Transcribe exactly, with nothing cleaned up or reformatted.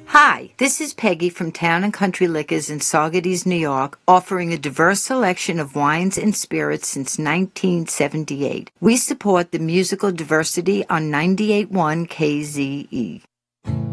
Hi, this is Peggy from Town and Country Liquors in Saugerties, New York, offering a diverse selection of wines and spirits since nineteen seventy-eight. We support the musical diversity on ninety-eight point one K Z E.